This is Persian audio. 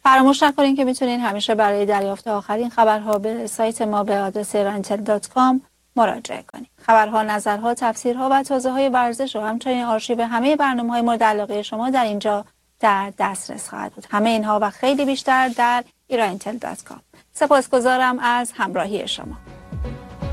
فراموش نکنین که میتونین همیشه برای دریافت آخرین خبرها به سایت ما به آدرس irantel.com مراجعه کنید. خبرها، نظرها، تفسیرها و توضیح‌های ورزش و همچنین آرشیو همه برنامه‌های مورد علاقه شما در اینجا در دسترس خواهد بود. همه اینها و خیلی بیشتر در irantel.com. سپاسگزارم از همراهی شما.